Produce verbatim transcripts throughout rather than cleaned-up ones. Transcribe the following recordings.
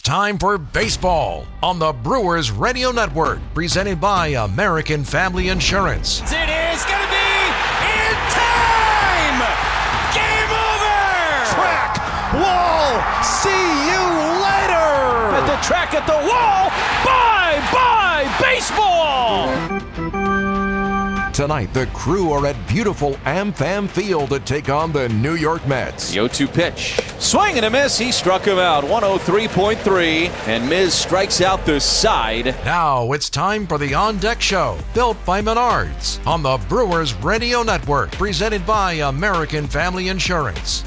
time for baseball on the Brewers Radio Network, presented by American Family Insurance. It is going to be in time! Game over! Track, wall, see you later! At the track, at the wall, bye-bye baseball! Tonight, the Crew are at beautiful AmFam Field to take on the New York Mets. The oh two pitch. Swing and a miss. He struck him out. one oh three point three. And Miz strikes out the side. Now it's time for the On Deck Show, built by Menards, on the Brewers Radio Network, presented by American Family Insurance.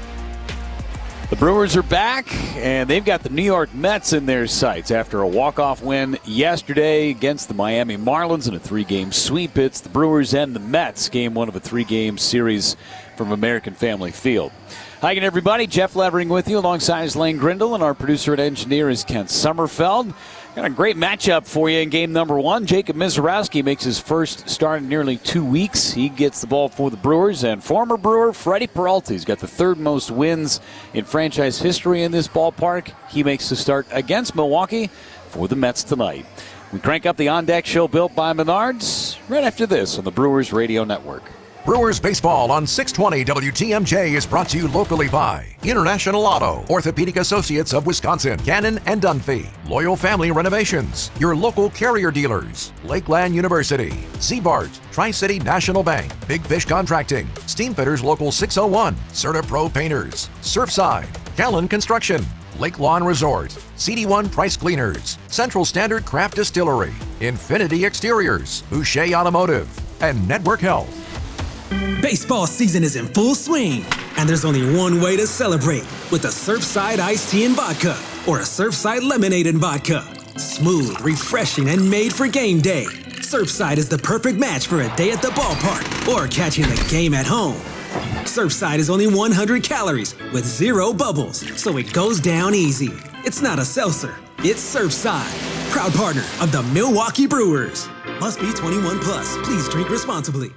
The Brewers are back, and they've got the New York Mets in their sights after a walk-off win yesterday against the Miami Marlins in a three-game sweep. It's the Brewers and the Mets, game one of a three-game series from American Family Field. Hi again, everybody. Jeff Levering with you, alongside is Lane Grindle, and our producer and engineer is Kent Sommerfeld. Got a great matchup for you in game number one. Jacob Misiorowski makes his first start in nearly two weeks. He gets the ball for the Brewers, and former Brewer Freddie Peralta, he's got the third most wins in franchise history in this ballpark. He makes the start against Milwaukee for the Mets tonight. We crank up the On Deck Show built by Menards right after this on the Brewers Radio Network. Brewers Baseball on six twenty W T M J is brought to you locally by International Auto, Orthopedic Associates of Wisconsin, Cannon and Dunphy, Loyal Family Renovations, your local carrier dealers, Lakeland University, Z-Bart, Tri-City National Bank, Big Fish Contracting, Steamfitters Local six oh one, CertaPro Painters, Surfside, Callan Construction, Lake Lawn Resort, C D one Price Cleaners, Central Standard Craft Distillery, Infinity Exteriors, Boucher Automotive, and Network Health. Baseball season is in full swing, and there's only one way to celebrate, with a Surfside iced tea and vodka or a Surfside lemonade and vodka. Smooth, refreshing, and made for game day. Surfside is the perfect match for a day at the ballpark or catching the game at home. Surfside is only one hundred calories with zero bubbles, so it goes down easy. It's not a seltzer, it's Surfside. Proud partner of the Milwaukee Brewers. Must be twenty-one plus. Please drink responsibly.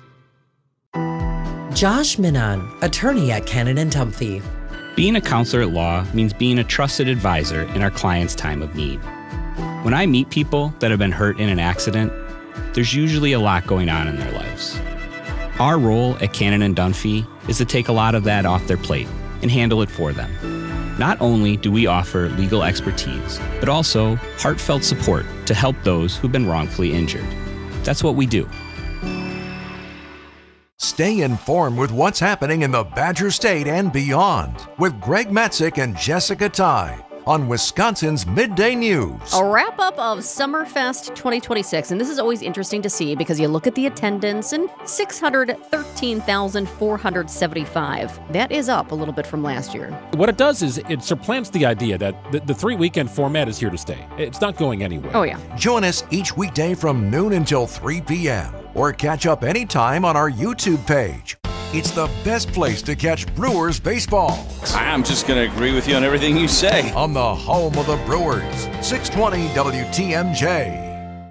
Josh Minan, attorney at Cannon and Dunphy. Being a counselor at law means being a trusted advisor in our client's time of need. When I meet people that have been hurt in an accident, there's usually a lot going on in their lives. Our role at Cannon and Dunphy is to take a lot of that off their plate and handle it for them. Not only do we offer legal expertise, but also heartfelt support to help those who've been wrongfully injured. That's what we do. Stay informed with what's happening in the Badger State and beyond with Greg Matzik and Jessica Ty on Wisconsin's Midday News. A wrap-up of Summerfest twenty twenty-six, and this is always interesting to see because you look at the attendance, and six hundred thirteen thousand four hundred seventy-five. That is up a little bit from last year. What it does is it supplants the idea that the, the three-weekend format is here to stay. It's not going anywhere. Oh, yeah. Join us each weekday from noon until three p.m. or catch up anytime on our YouTube page. It's the best place to catch Brewers baseball. I'm just going to agree with you on everything you say. On the home of the Brewers, six twenty W T M J.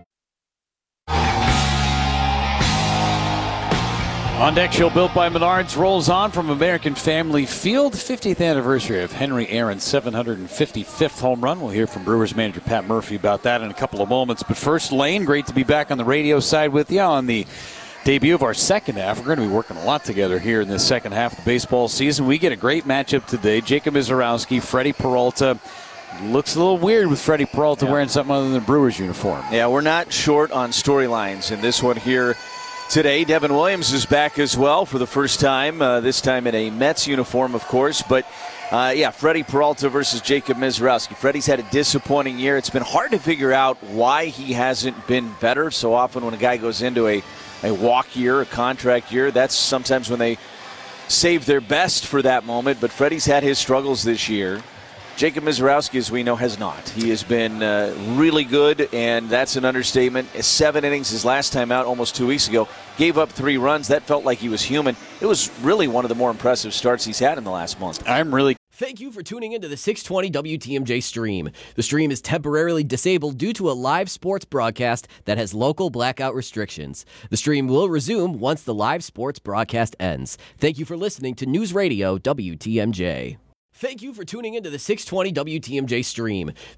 On Deck Show built by Menards rolls on from American Family Field. fiftieth anniversary of Henry Aaron's seven hundred fifty-fifth home run. We'll hear from Brewers manager Pat Murphy about that in a couple of moments. But first, Lane, great to be back on the radio side with you on the debut of our second half. We're going to be working a lot together here in this second half of the baseball season. We get a great matchup today. Jacob Misiorowski, Freddie Peralta. Looks a little weird with Freddie Peralta yeah. wearing something other than a Brewers uniform. Yeah, we're not short on storylines in this one here today. Devin Williams is back as well for the first time, uh, this time in a Mets uniform, of course. But, uh, yeah, Freddie Peralta versus Jacob Misiorowski. Freddie's had a disappointing year. It's been hard to figure out why he hasn't been better. So often when a guy goes into a, a walk year, a contract year, that's sometimes when they save their best for that moment. But Freddie's had his struggles this year. Jacob Misiorowski, as we know, has not. He has been uh, really good, and that's an understatement. Seven innings his last time out almost two weeks ago. Gave up three runs. That felt like he was human. It was really one of the more impressive starts he's had in the last month. I'm really Thank you for tuning into the six twenty W T M J stream. The stream is temporarily disabled due to a live sports broadcast that has local blackout restrictions. The stream will resume once the live sports broadcast ends. Thank you for listening to News Radio W T M J. Thank you for tuning into the six twenty W T M J stream.